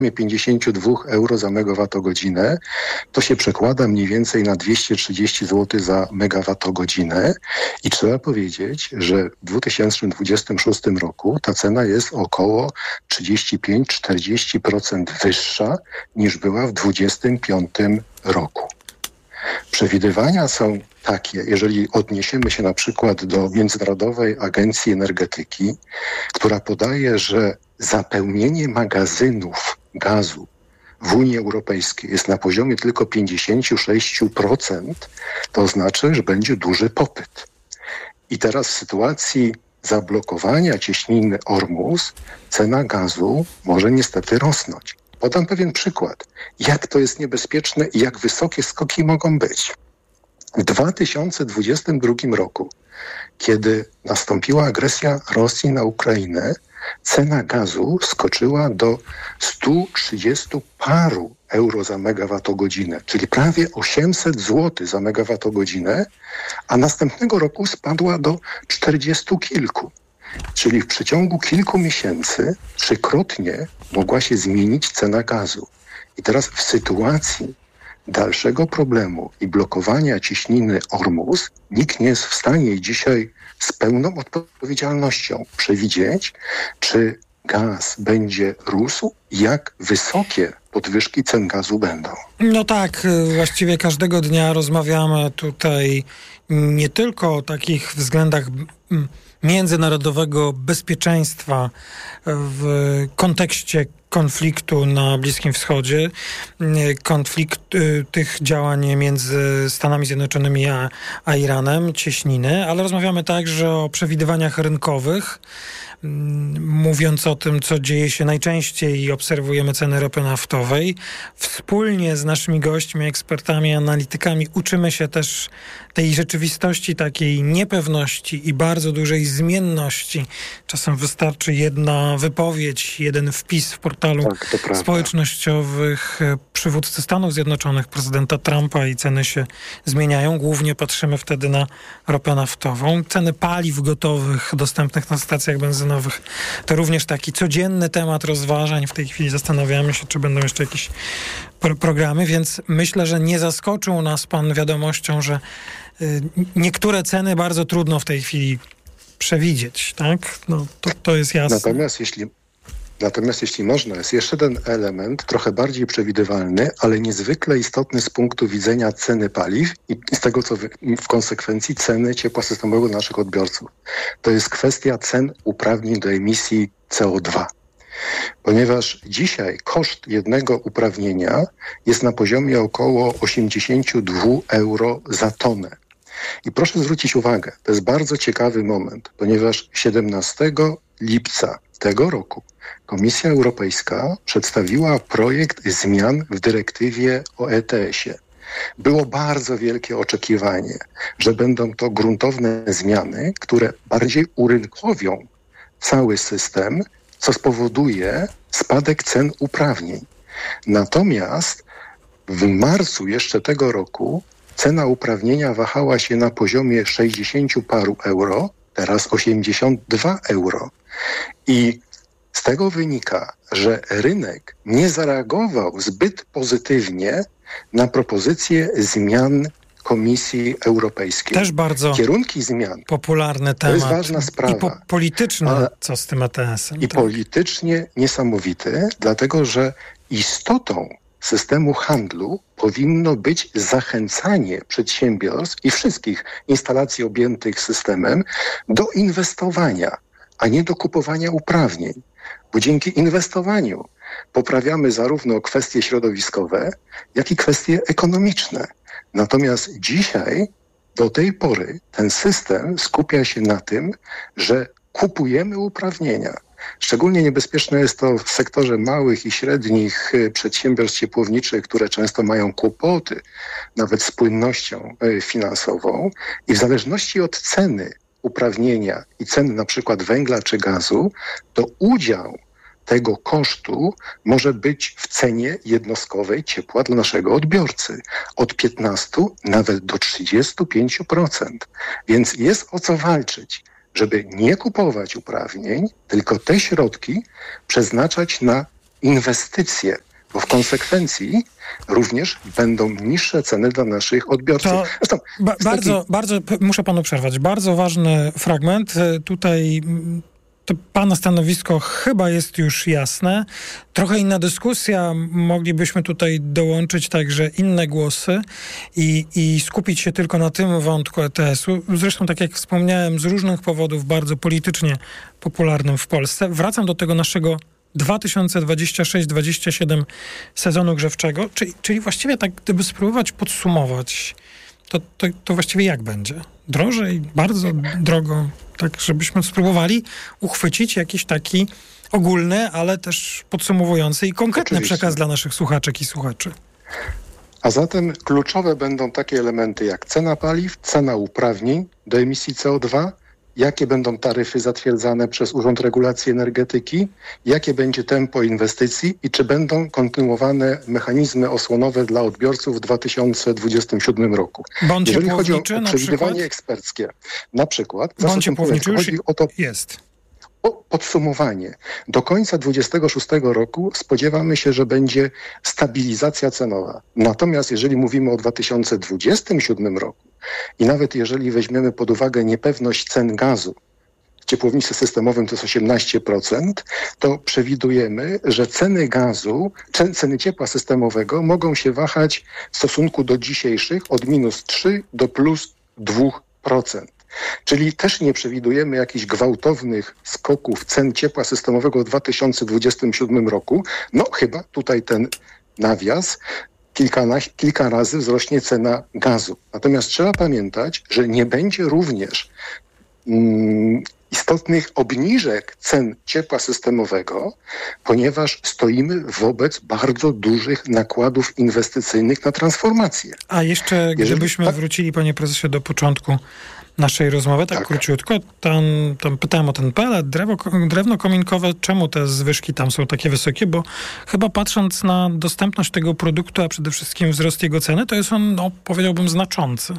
52 euro za megawattogodzinę, to się przekłada mniej więcej na 230 zł za megawattogodzinę i trzeba powiedzieć, że w 2026 roku ta cena jest około 35-40% wyższa niż była w 2025 roku. Przewidywania są takie, jeżeli odniesiemy się na przykład do Międzynarodowej Agencji Energetyki, która podaje, że zapełnienie magazynów gazu w Unii Europejskiej jest na poziomie tylko 56%, to znaczy, że będzie duży popyt. I teraz w sytuacji zablokowania cieśniny Ormus cena gazu może niestety rosnąć. Podam pewien przykład, jak to jest niebezpieczne i jak wysokie skoki mogą być. W 2022 roku, kiedy nastąpiła agresja Rosji na Ukrainę, cena gazu skoczyła do 130 paru euro za megawattogodzinę, czyli prawie 800 zł za megawattogodzinę, a następnego roku spadła do 40 kilku. Czyli w przeciągu kilku miesięcy trzykrotnie mogła się zmienić cena gazu. I teraz w sytuacji dalszego problemu i blokowania cieśniny Ormus nikt nie jest w stanie dzisiaj z pełną odpowiedzialnością przewidzieć, czy gaz będzie rósł, jak wysokie podwyżki cen gazu będą. No tak, właściwie każdego dnia rozmawiamy tutaj nie tylko o takich względach międzynarodowego bezpieczeństwa w kontekście konfliktu na Bliskim Wschodzie, tych działań między Stanami Zjednoczonymi a Iranem, cieśniny, ale rozmawiamy także o przewidywaniach rynkowych, mówiąc o tym, co dzieje się najczęściej, obserwujemy ceny ropy naftowej. Wspólnie z naszymi gośćmi, ekspertami, analitykami uczymy się też tej rzeczywistości, takiej niepewności i bardzo dużej zmienności. Czasem wystarczy jedna wypowiedź, jeden wpis w portalu społecznościowych przywódcy Stanów Zjednoczonych, prezydenta Trumpa i ceny się zmieniają. Głównie patrzymy wtedy na ropę naftową. Ceny paliw gotowych, dostępnych na stacjach benzynowych, to również taki codzienny temat rozważań. W tej chwili zastanawiamy się, czy będą jeszcze jakieś programy, więc myślę, że nie zaskoczył nas pan wiadomością, że niektóre ceny bardzo trudno w tej chwili przewidzieć, tak? No, to jest jasne. Natomiast jeśli można, jest jeszcze ten element, trochę bardziej przewidywalny, ale niezwykle istotny z punktu widzenia ceny paliw i z tego, co w konsekwencji ceny ciepła systemowego dla naszych odbiorców. To jest kwestia cen uprawnień do emisji CO2. Ponieważ dzisiaj koszt jednego uprawnienia jest na poziomie około 82 euro za tonę. I proszę zwrócić uwagę, to jest bardzo ciekawy moment, ponieważ 17 lipca tego roku Komisja Europejska przedstawiła projekt zmian w dyrektywie o ETS-ie. Było bardzo wielkie oczekiwanie, że będą to gruntowne zmiany, które bardziej urynkowią cały system, co spowoduje spadek cen uprawnień. Natomiast w marcu jeszcze tego roku cena uprawnienia wahała się na poziomie 60 paru euro, teraz 82 euro. I z tego wynika, że rynek nie zareagował zbyt pozytywnie na propozycje zmian Komisji Europejskiej. Też bardzo kierunki zmian. Popularny temat. To jest ważna sprawa. I polityczny, co z tym ETS-em. I tak. Politycznie niesamowity, dlatego że istotą systemu handlu powinno być zachęcanie przedsiębiorstw i wszystkich instalacji objętych systemem do inwestowania, a nie do kupowania uprawnień. Bo dzięki inwestowaniu poprawiamy zarówno kwestie środowiskowe, jak i kwestie ekonomiczne. Natomiast dzisiaj, do tej pory, ten system skupia się na tym, że kupujemy uprawnienia. Szczególnie niebezpieczne jest to w sektorze małych i średnich przedsiębiorstw ciepłowniczych, które często mają kłopoty nawet z płynnością finansową i w zależności od ceny uprawnienia i ceny na przykład węgla czy gazu, to udział tego kosztu może być w cenie jednostkowej ciepła dla naszego odbiorcy od 15 nawet do 35%. Więc jest o co walczyć, żeby nie kupować uprawnień, tylko te środki przeznaczać na inwestycje, bo w konsekwencji również będą niższe ceny dla naszych odbiorców. To bardzo muszę panu przerwać. Bardzo ważny fragment. Tutaj to pana stanowisko chyba jest już jasne. Trochę inna dyskusja. Moglibyśmy tutaj dołączyć także inne głosy i skupić się tylko na tym wątku ETS-u. Zresztą, tak jak wspomniałem, z różnych powodów bardzo politycznie popularnym w Polsce. Wracam do tego naszego 2026-2027 sezonu grzewczego, czyli właściwie tak, gdyby spróbować podsumować, to właściwie jak będzie? Drożej, bardzo drogo, tak żebyśmy spróbowali uchwycić jakiś taki ogólny, ale też podsumowujący i konkretny przekaz dla naszych słuchaczek i słuchaczy. A zatem kluczowe będą takie elementy jak cena paliw, cena uprawnień do emisji CO2, jakie będą taryfy zatwierdzane przez Urząd Regulacji Energetyki, jakie będzie tempo inwestycji i czy będą kontynuowane mechanizmy osłonowe dla odbiorców w 2027 roku. Jeżeli chodzi o przewidywanie eksperckie, na przykład, chodzi o to jest. Podsumowanie. Do końca 2026 roku spodziewamy się, że będzie stabilizacja cenowa. Natomiast jeżeli mówimy o 2027 roku i nawet jeżeli weźmiemy pod uwagę niepewność cen gazu, w ciepłownictwie systemowym to jest 18%, to przewidujemy, że ceny gazu, ceny ciepła systemowego mogą się wahać w stosunku do dzisiejszych od -3 do +2%. Czyli też nie przewidujemy jakichś gwałtownych skoków cen ciepła systemowego w 2027 roku. No chyba tutaj ten nawias, kilka razy wzrośnie cena gazu. Natomiast trzeba pamiętać, że nie będzie również istotnych obniżek cen ciepła systemowego, ponieważ stoimy wobec bardzo dużych nakładów inwestycyjnych na transformację. A jeszcze gdybyśmy wrócili, panie prezesie, do początku naszej rozmowy, tak króciutko, tam pytałem o ten pellet, drewno kominkowe, czemu te zwyżki tam są takie wysokie, bo chyba patrząc na dostępność tego produktu, a przede wszystkim wzrost jego ceny, to jest on, powiedziałbym, znaczący.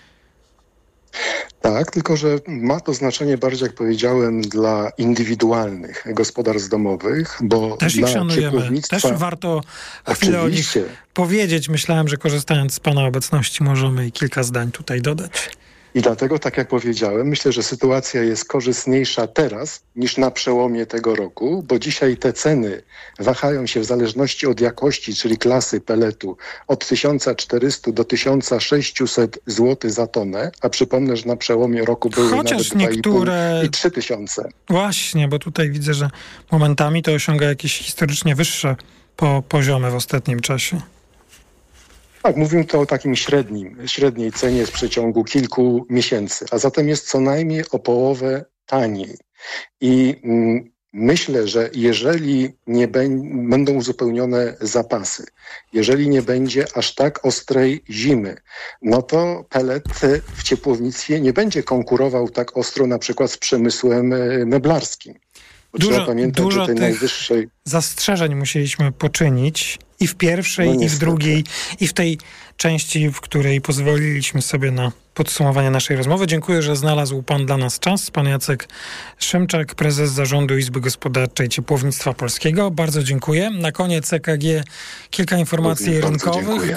Tak, tylko że ma to znaczenie bardziej, jak powiedziałem, dla indywidualnych gospodarstw domowych, bo też ich szanujemy, też warto chwilę o nich powiedzieć. Myślałem, że korzystając z pana obecności możemy i kilka zdań tutaj dodać. I dlatego, tak jak powiedziałem, myślę, że sytuacja jest korzystniejsza teraz niż na przełomie tego roku, bo dzisiaj te ceny wahają się w zależności od jakości, czyli klasy pelletu, od 1400 do 1600 zł za tonę, a przypomnę, że na przełomie roku były chociaż nawet niektóre 2,5 i 3000. Właśnie, bo tutaj widzę, że momentami to osiąga jakieś historycznie wyższe poziomy w ostatnim czasie. Tak, mówimy tu o takim średniej cenie w przeciągu kilku miesięcy, a zatem jest co najmniej o połowę taniej. I myślę, że jeżeli nie będą uzupełnione zapasy, jeżeli nie będzie aż tak ostrej zimy, no to pellet w ciepłownictwie nie będzie konkurował tak ostro na przykład z przemysłem meblarskim. Trzeba pamiętać, że tej najwyższej zastrzeżeń musieliśmy poczynić i w pierwszej, i w drugiej, i w tej części, w której pozwoliliśmy sobie na podsumowanie naszej rozmowy. Dziękuję, że znalazł pan dla nas czas. Pan Jacek Szymczak, prezes Zarządu Izby Gospodarczej Ciepłownictwa Polskiego. Bardzo dziękuję. Na koniec EKG kilka informacji rynkowych,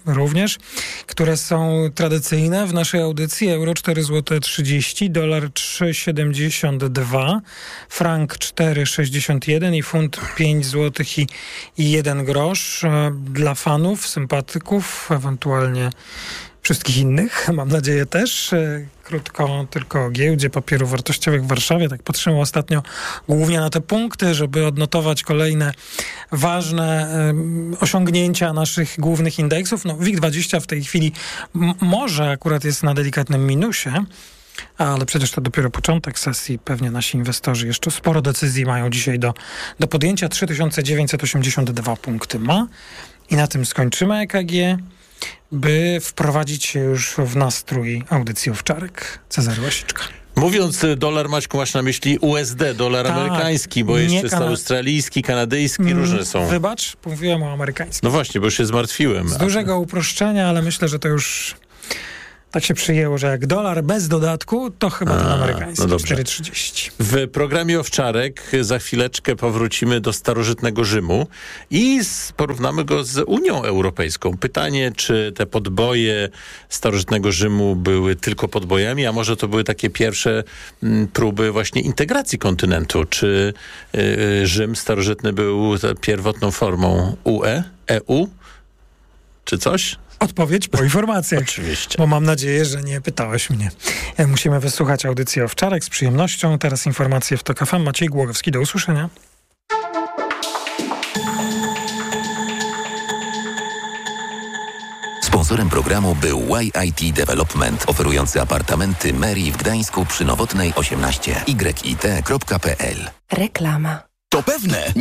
które są tradycyjne w naszej audycji. Euro 4,30 zł, dolar 3,72, frank 4,61 i funt 5 zł i 1 grosz. Dla fanów, sympatyków, ewentualnie wszystkich innych, mam nadzieję też. Krótko tylko o giełdzie papierów wartościowych w Warszawie. Tak patrzymy ostatnio głównie na te punkty, żeby odnotować kolejne ważne osiągnięcia naszych głównych indeksów. WIG20 w tej chwili może akurat jest na delikatnym minusie, ale przecież to dopiero początek sesji. Pewnie nasi inwestorzy jeszcze sporo decyzji mają dzisiaj do podjęcia. 3982 punkty ma. I na tym skończymy EKG, by wprowadzić się już w nastrój audycji Owczarek. Cezary Łasiczka. Mówiąc dolar, Maćku, masz na myśli USD, dolar amerykański, bo jeszcze jest australijski, kanadyjski, różne są. Wybacz, mówiłem o amerykańskim. No właśnie, bo już się zmartwiłem. Z dużego uproszczenia, ale myślę, że to już Tak się przyjęło, że jak dolar bez dodatku, to chyba ten amerykański, 4,30. W programie Owczarek za chwileczkę powrócimy do starożytnego Rzymu i porównamy go z Unią Europejską. Pytanie, czy te podboje starożytnego Rzymu były tylko podbojami, a może to były takie pierwsze próby właśnie integracji kontynentu. Czy Rzym starożytny był pierwotną formą EU? Czy coś? Odpowiedź po informacjach. Oczywiście. Bo mam nadzieję, że nie pytałeś mnie. Musimy wysłuchać audycji Owczarek z przyjemnością. Teraz informacje w TOK FM. Maciej Głogowski, do usłyszenia. Sponsorem programu był YIT Development, oferujący apartamenty Mary w Gdańsku przy Nowotnej 18. yit.pl. Reklama. To pewne.